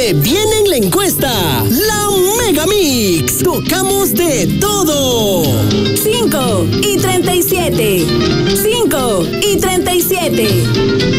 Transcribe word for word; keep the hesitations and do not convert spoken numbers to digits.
que viene en la encuesta. La Mega Mix. Tocamos de todo. cinco y treinta y siete. cinco y treinta y siete.